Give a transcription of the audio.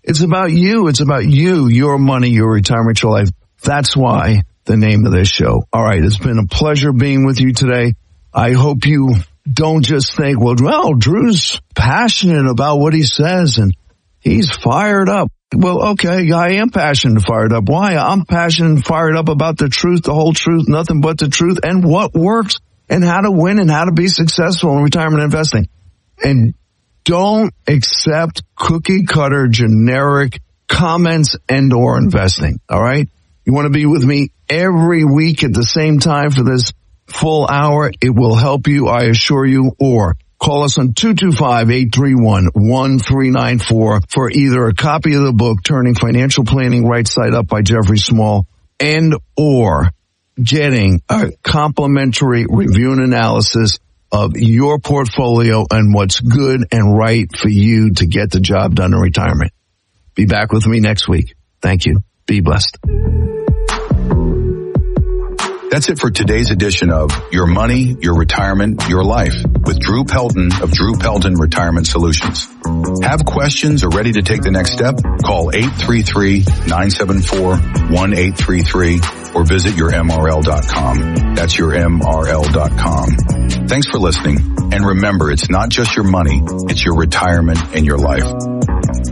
It's about you. It's about you, your money, your retirement, your life. That's why the name of this show. All right. It's been a pleasure being with you today. I hope you don't just think, well, Drew's passionate about what he says and he's fired up. Well, okay, I am passionate and fired up. Why? I'm passionate and fired up about the truth, the whole truth, nothing but the truth, and what works, and how to win and how to be successful in retirement investing. And don't accept cookie cutter generic comments and or investing. All right. You want to be with me every week at the same time for this full hour. It will help you, I assure you, or call us on 225-831-1394 for either a copy of the book, Turning Financial Planning Right Side Up by Jeffrey Small, and or getting a complimentary review and analysis of your portfolio and what's good and right for you to get the job done in retirement. Be back with me next week. Thank you. Be blessed. That's it for today's edition of Your Money, Your Retirement, Your Life with Drew Pelton of Drew Pelton Retirement Solutions. Have questions or ready to take the next step? Call 833-974-1833 or visit yourmrl.com. That's yourmrl.com. Thanks for listening. And remember, it's not just your money, it's your retirement and your life.